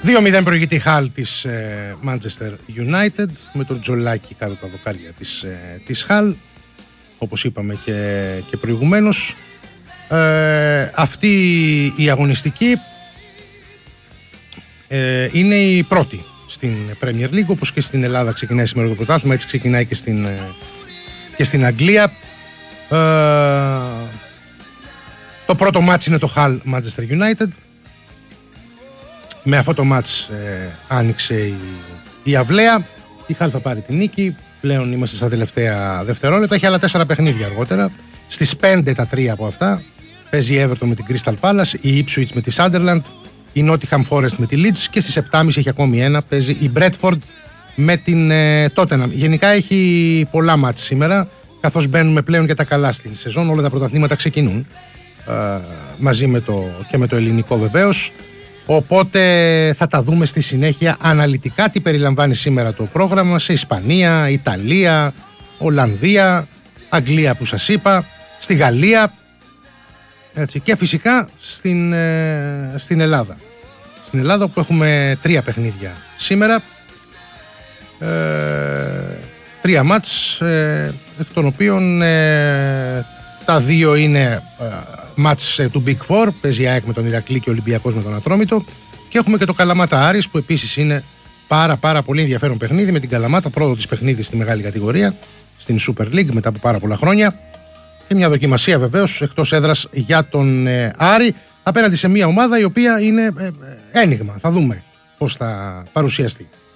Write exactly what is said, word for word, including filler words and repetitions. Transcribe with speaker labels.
Speaker 1: δύο μηδέν προηγείται η Hull της ε, Manchester United με τον Τζολάκη κάτω τα δοκάρια της, ε, της Hull, όπως είπαμε και, και προηγουμένως. Ε, αυτή η αγωνιστική ε, είναι η πρώτη στην Premier League, όπως και στην Ελλάδα ξεκινάει σήμερα το πρωτάθλημα, έτσι ξεκινάει και στην, ε, και στην Αγγλία. Ε, το πρώτο μάτς είναι το Hull Manchester United. Με αυτό το μάτς ε, άνοιξε η, η αυλαία. Η Hull θα πάρει την νίκη. Πλέον είμαστε στα τελευταία δευτερόλεπτα. Έχει άλλα τέσσερα παιχνίδια αργότερα. Στις πέντε τα τρία από αυτά παίζει η Everton με την Crystal Palace, η Ipswich με τη Sunderland, η Nottingham Forest με τη Leeds και στις επτά και μισή έχει ακόμη ένα. Παίζει η Bradford με την ε, Tottenham. Γενικά έχει πολλά μάτς σήμερα, καθώς μπαίνουμε πλέον για τα καλά στην σεζόν. Όλα τα πρωταθλήματα ξεκινούν ε, μαζί με το, και με το ελληνικό βεβαίως. Οπότε θα τα δούμε στη συνέχεια αναλυτικά τι περιλαμβάνει σήμερα το πρόγραμμα σε Ισπανία, Ιταλία, Ολλανδία, Αγγλία που σας είπα, στη Γαλλία, έτσι, και φυσικά στην, ε, στην Ελλάδα. Στην Ελλάδα που έχουμε τρία παιχνίδια σήμερα, ε, τρία μάτς, ε, εκ των οποίων ε, τα δύο είναι ε, μάτς ε, του Big Four, παίζει η ΑΕΚ με τον Ηρακλή και ο Ολυμπιακός με τον Ατρόμητο, και έχουμε και το Καλαμάτα Άρης που επίσης είναι πάρα πάρα πολύ ενδιαφέρον παιχνίδι, με την Καλαμάτα πρώτο της παιχνίδι στη μεγάλη κατηγορία, στην Super League μετά από πάρα πολλά χρόνια, και μια δοκιμασία βεβαίως εκτός έδρας για τον ε, Άρη απέναντι σε μια ομάδα η οποία είναι ε, ε, ένιγμα. Θα δούμε πώς θα παρουσιαστεί.